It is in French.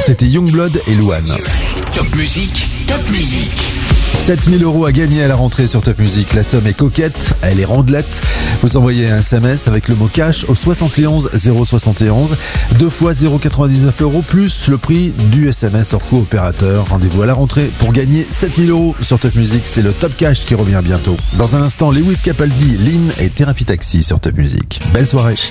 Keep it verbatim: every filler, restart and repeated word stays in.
c'était Youngblood et Louane. Top Musique, Top Musique. sept mille euros à gagner à la rentrée sur Top Music. La somme est coquette, elle est rondelette. Vous envoyez un S M S avec le mot cash au soixante et onze zéro soixante et onze. Deux fois zéro virgule quatre-vingt-dix-neuf euros plus le prix du S M S hors coopérateur. Rendez-vous à la rentrée pour gagner sept mille euros sur Top Music. C'est le Top Cash qui revient bientôt. Dans un instant, Lewis Capaldi, Lynn et Thérapie Taxi sur Top Music. Belle soirée.